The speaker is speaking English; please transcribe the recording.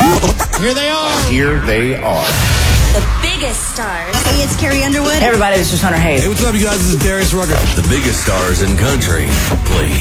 Here they are. Here they are. The biggest stars. Hey, it's Carrie Underwood. Hey, everybody, this is Hunter Hayes. Hey, what's up, you guys? This is Darius Rucker. The biggest stars in country, please.